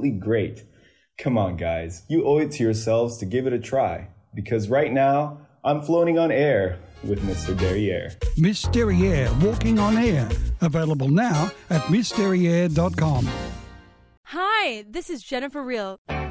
absolutely great. Come on, guys. You owe it to yourselves to give it a try. Because right now, I'm floating on air with Mr. Derriere. Miss Derriere, Walking on Air. Available now at MissDerriere.com. Hi, this is Jennifer Real.